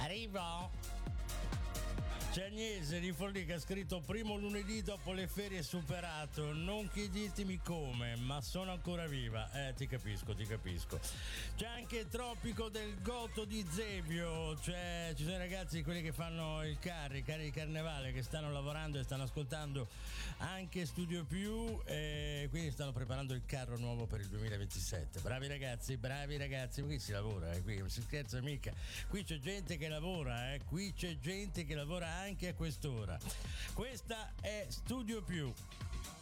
Arrivo. C'è Agnese di Forlì che ha scritto: primo lunedì dopo le ferie superato, non chiedetemi come, ma sono ancora viva. Ti capisco. C'è anche Tropico del Goto di Zevio, ci sono i ragazzi, quelli che fanno i carri di carnevale, che stanno lavorando e stanno ascoltando anche Studio Più, e quindi stanno preparando il carro nuovo per il 2027. Bravi ragazzi, qui si lavora, qui non si scherza mica, qui c'è gente che lavora, qui c'è gente che lavora anche a quest'ora. Questa è Studio Più.